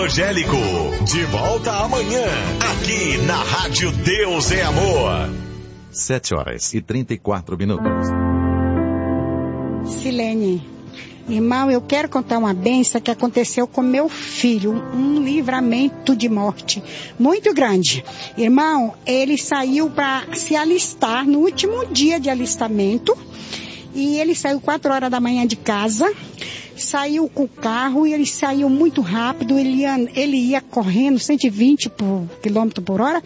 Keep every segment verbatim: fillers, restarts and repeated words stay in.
Angélico, de volta amanhã, aqui na Rádio Deus é Amor. Sete horas e trinta e quatro minutos. Silene, irmão, eu quero contar uma bênção que aconteceu com meu filho, um livramento de morte muito grande. Irmão, ele saiu para se alistar no último dia de alistamento e ele saiu quatro horas da manhã de casa. Saiu com o carro e ele saiu muito rápido, ele ia, ele ia correndo cento e vinte por, quilômetros por hora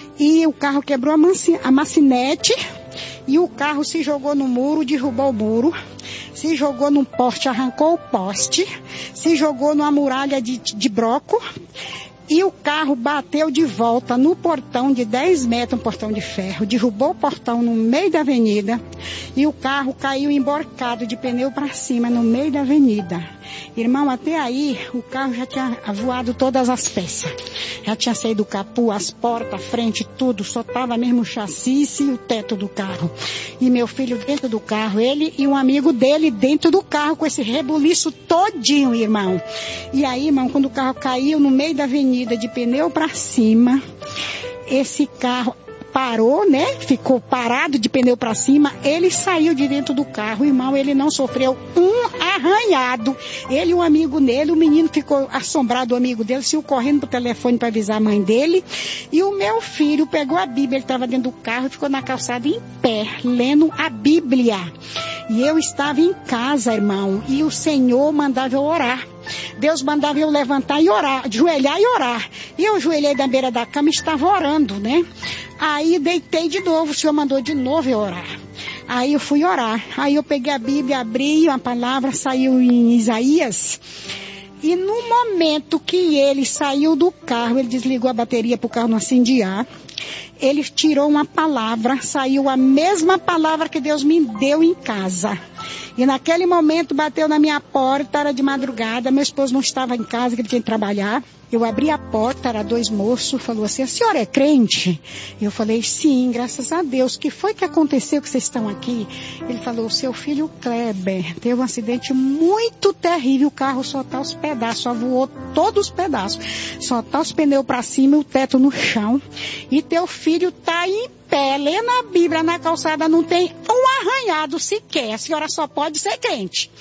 e o carro quebrou a, manci, a macinete e o carro se jogou no muro, derrubou o muro, se jogou num poste, arrancou o poste, se jogou numa muralha de, de broco e o carro bateu de volta no portão de dez metros, um portão de ferro, derrubou o portão no meio da avenida e o carro caiu emborcado de pneu para cima no meio da avenida. Irmão, até aí o carro já tinha voado todas as peças, já tinha saído o capô, as portas, a frente, tudo, só estava mesmo o chassi e o teto do carro. E meu filho dentro do carro, ele e um amigo dele dentro do carro com esse rebuliço todinho, irmão. E aí, irmão, quando o carro caiu no meio da avenida de pneu para cima, esse carro parou, né? Ficou parado de pneu para cima, ele saiu de dentro do carro, irmão, ele não sofreu um arranhado. Ele e um amigo dele, o menino ficou assombrado, o amigo dele, saiu correndo pro telefone para avisar a mãe dele, e o meu filho pegou a Bíblia, ele estava dentro do carro, ficou na calçada em pé, lendo a Bíblia. E eu estava em casa, irmão, e o Senhor mandava eu orar. Deus mandava eu levantar e orar, ajoelhar e orar. E eu ajoelhei na beira da cama e estava orando, né? Aí deitei de novo, o Senhor mandou de novo eu orar. Aí eu fui orar. Aí eu peguei a Bíblia, abri, uma palavra saiu em Isaías. E no momento que ele saiu do carro, ele desligou a bateria para o carro não incendiar. Ele tirou uma palavra, saiu a mesma palavra que Deus me deu em casa. E naquele momento bateu na minha porta, era de madrugada, meu esposo não estava em casa, que ele tinha que trabalhar. Eu abri a porta, era dois moços, falou assim, a senhora é crente? Eu falei, sim, graças a Deus. O que foi que aconteceu que vocês estão aqui? Ele falou, seu filho Kleber teve um acidente muito terrível, o carro só tá os pedaços, só voou todos os pedaços. Só tá os pneus para cima e o teto no chão. E teu filho tá em pé, lendo a Bíblia na calçada, não tem um arranhado sequer, a senhora só pode ser crente.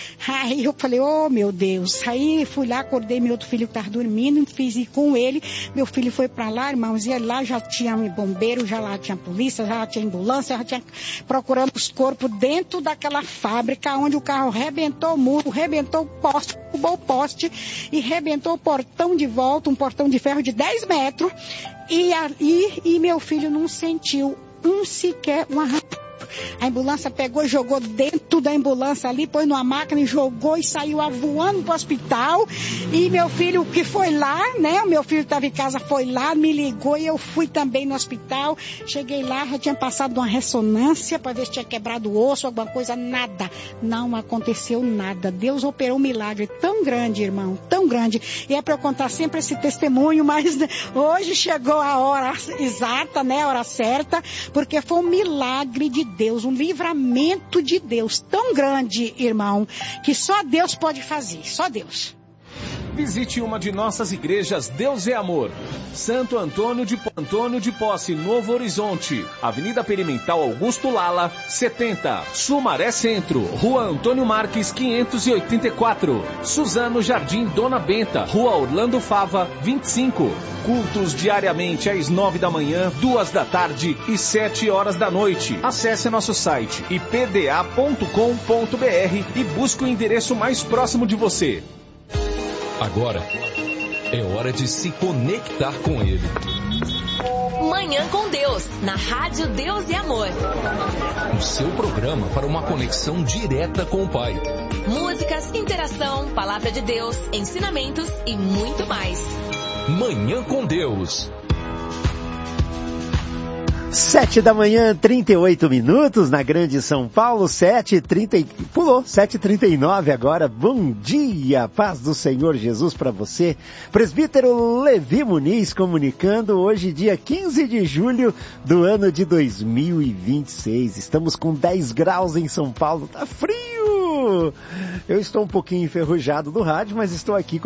Aí eu falei, oh meu Deus, aí fui lá, acordei meu outro filho que estava dormindo, fiz ir com ele, meu filho foi para lá, irmãos, e lá já tinha um bombeiro, já lá tinha polícia, já lá tinha ambulância, já tinha procurando os corpos dentro daquela fábrica onde o carro rebentou o muro, rebentou o poste, derrubou o poste e rebentou o portão de volta, um portão de ferro de dez metros, e, e, e meu filho não sentiu um sequer um arranhado. A ambulância pegou e jogou dentro da ambulância ali, pôs numa máquina e jogou e saiu voando pro hospital. E meu filho que foi lá, né? O meu filho estava em casa, foi lá, me ligou e eu fui também no hospital. Cheguei lá, já tinha passado uma ressonância para ver se tinha quebrado o osso, alguma coisa, nada. Não aconteceu nada. Deus operou um milagre tão grande, irmão, tão grande. E é para eu contar sempre esse testemunho, mas hoje chegou a hora exata, né? A hora certa, porque foi um milagre de Deus, um livramento de Deus tão grande, irmão, que só Deus pode fazer, só Deus. Visite uma de nossas igrejas Deus é Amor. Santo Antônio de Antônio de Posse, Novo Horizonte. Avenida Perimental Augusto Lala, setenta. Sumaré Centro, Rua Antônio Marques, quinhentos e oitenta e quatro. Suzano Jardim Dona Benta, Rua Orlando Fava, vinte e cinco. Cultos diariamente às nove da manhã, duas da tarde e sete horas da noite. Acesse nosso site i p d a ponto com ponto b r e busque o endereço mais próximo de você. Agora é hora de se conectar com Ele. Manhã com Deus, na Rádio Deus e Amor. O seu programa para uma conexão direta com o Pai. Músicas, interação, palavra de Deus, ensinamentos e muito mais. Manhã com Deus. Sete da manhã, trinta e oito minutos, na Grande São Paulo, sete e trinta, pulou, sete e trinta e nove agora. Bom dia, paz do Senhor Jesus para você. Presbítero Levi Muniz comunicando hoje, dia quinze de julho do ano de dois mil e vinte e seis. Estamos com dez graus em São Paulo, tá frio! Eu estou um pouquinho enferrujado do rádio, mas estou aqui com